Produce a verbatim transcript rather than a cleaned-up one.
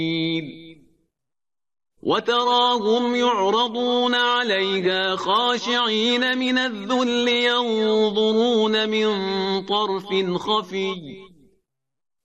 وتراهم يعرضون عليها خاشعين من الذل ينظرون من طرف خفي